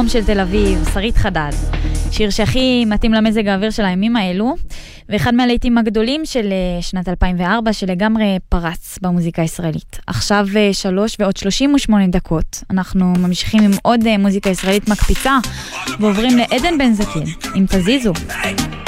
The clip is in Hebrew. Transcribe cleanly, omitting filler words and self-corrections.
חום של תל אביב, שרית חדד. שיר שהכי מתאים למזג האוויר של הימים האלו, ואחד מהלהיטים הגדולים של שנת 2004, שלגמרי פרץ במוזיקה הישראלית. עכשיו 3:38. אנחנו ממשיכים עם עוד מוזיקה ישראלית מקפיצה, ועוברים לעדן בן זקן, אם תזיזו.